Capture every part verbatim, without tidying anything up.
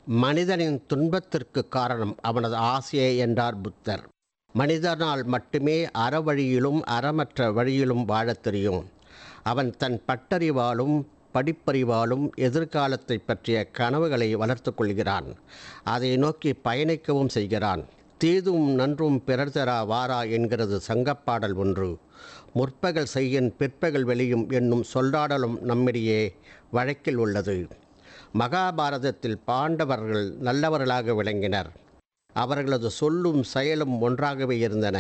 மனிதனின் துன்பத்திற்கு காரணம் அவனது ஆசையே என்றார் புத்தர். மனிதனால் மட்டுமே அறவழியிலும் அறமற்ற வழியிலும் வாழத் தெரியும். அவன் தன் பட்டறிவாலும் படிப்பறிவாலும் எதிர்காலத்தை பற்றிய கனவுகளை வளர்த்து கொள்கிறான். அதை நோக்கி பயணிக்கவும் செய்கிறான். தீதும் நன்றும் பிறர் தரா வாரா என்கிறது சங்கப்பாடல் ஒன்று. முற்பகல் செய்யின் பிற்பகல் வெளியும் என்னும் சொல்லாடலும் நம்மிடையே வழக்கில் உள்ளது. மகாபாரதத்தில் பாண்டவர்கள் நல்லவர்களாக விளங்கினர். அவர்களது சொல்லும் செயலும் ஒன்றாகவே இருந்தன.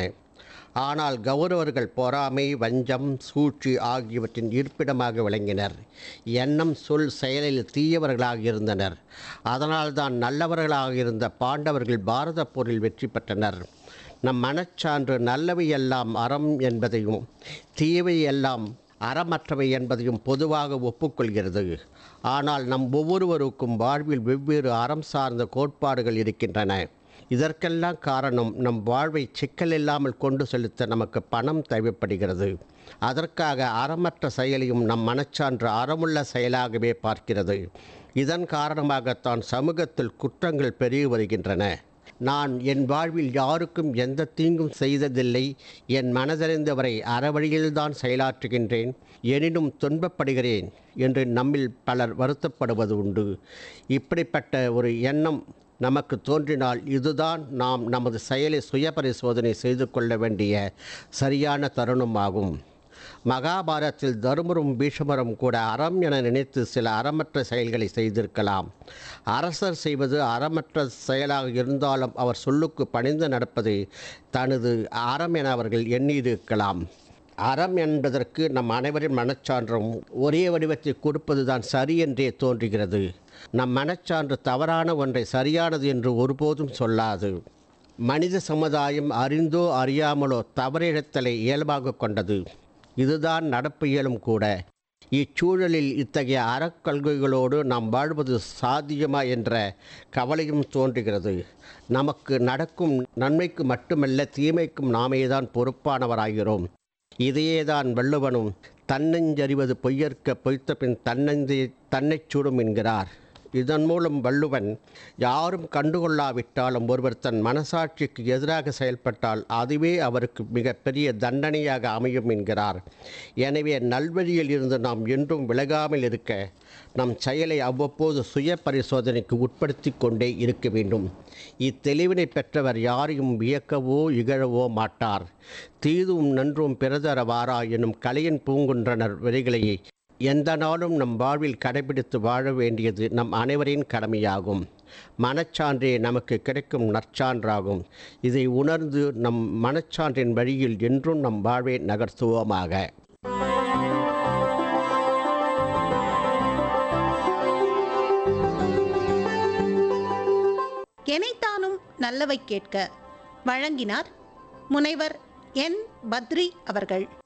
ஆனால் கௌரவர்கள் பொறாமை, வஞ்சம், சூழ்ச்சி ஆகியவற்றின் இருப்பிடமாக விளங்கினர். எண்ணம், சொல், செயலில் தீயவர்களாக இருந்தனர். அதனால்தான் நல்லவர்களாக இருந்த பாண்டவர்கள் பாரத போரில் வெற்றி பெற்றனர். நம் மனச்சான்று நல்லவை எல்லாம் அறம் என்பதையும் தீயவை எல்லாம் அறமற்றவை என்பதையும் பொதுவாக ஒப்புக்கொள்கிறது. ஆனால் நம் ஒவ்வொருவருக்கும் வாழ்வில் வெவ்வேறு அறம் சார்ந்த கோட்பாடுகள் இருக்கின்றன. இதற்கெல்லாம் காரணம் நம் வாழ்வை சிக்கல் இல்லாமல் கொண்டு செலுத்த நமக்கு பணம் தேவைப்படுகிறது. அதற்காக அறமற்ற செயலையும் நம் மனச்சான்று அறமுள்ள செயலாகவே பார்க்கிறது. இதன் காரணமாகத்தான் சமூகத்தில் குற்றங்கள் பெருகி வருகின்றன. நான் என் வாழ்வில் யாருக்கும் எந்த தீங்கும் செய்ததில்லை, என் மனதறிந்தவரை அறவழியில்தான் செயலாற்றுகின்றேன், எனினும் துன்பப்படுகிறேன் என்று நம்மில் பலர் வருத்தப்படுவது உண்டு. இப்படிப்பட்ட ஒரு எண்ணம் நமக்கு தோன்றினால் இதுதான் நாம் நமது செயலை சுய பரிசோதனை செய்து கொள்ள வேண்டிய சரியான தருணமாகும். மகாபாரதத்தில் தருமரும் பீஷ்மரும் கூட அறம் என நினைத்து சில அறமற்ற செயல்களை செய்திருக்கலாம். அரசர் செய்வது அறமற்ற செயலாக இருந்தாலும் அவர் சொல்லுக்கு பணிந்து நடப்பது தனது அறம் என அவர்கள் எண்ணியிருக்கலாம். அறம் என்பதற்கு நம் அனைவரின் மனச்சான்றும் ஒரே வடிவத்தை கொடுப்பது தான் சரி என்றே தோன்றுகிறது. நம் மனச்சான்று தவறான ஒன்றை சரியானது என்று ஒருபோதும் சொல்லாது. மனித சமுதாயம் அறிந்தோ அறியாமலோ தவறிழைத்தலை இயல்பாக கொண்டது. இதுதான் நடப்பு இயலும் கூட. இச்சூழலில் இத்தகைய அறக்கொள்கைகளோடு நாம் வாழ்வது சாத்தியமா என்ற கவலையும் தோன்றுகிறது. நமக்கு நடக்கும் நன்மைக்கு மட்டுமல்ல, தீமைக்கும் நாமேதான் பொறுப்பானவராகிறோம். இதையேதான் வள்ளுவனும் தன்னஞ்சறிவது பொய்யற்க பொய்த்த பின் தன்னந்தி தன்னைச் சுடும் என்கிறார். இதன் மூலம் வள்ளுவன் யாரும் கண்டுகொள்ளாவிட்டாலும் ஒருவர் தன் மனசாட்சிக்கு எதிராக செயல்பட்டால் அதுவே அவருக்கு மிகப்பெரிய தண்டனையாக அமையும் என்கிறார். எனவே நல்வழியில் இருந்து நாம் என்றும் விலகாமல் இருக்க நம் செயலை அவ்வப்போது சுய பரிசோதனைக்கு உட்படுத்தி கொண்டே இருக்க வேண்டும். இத்தெளிவினை பெற்றவர் யாரையும் வியக்கவோ இகழவோ மாட்டார். தீதும் நன்றும் பிறதர வாரா எனும் கலையின் பூங்குன்றனர் வரிகளையே எந்த நாளும் நம் வாழ்வில் கடைபிடித்து வாழ வேண்டியது நம் அனைவரின் கடமையாகும். மனச்சான்றே நமக்கு கிடைக்கும் நற்சான்றாகும். இதை உணர்ந்து நம் மனச்சான்றின் வழியில் என்றும் நம் வாழ்வை நகர்த்துவோமாக. எனைத்தானும் நல்லவை கேட்க வழங்கினார் முனைவர் என் பத்ரி அவர்கள்.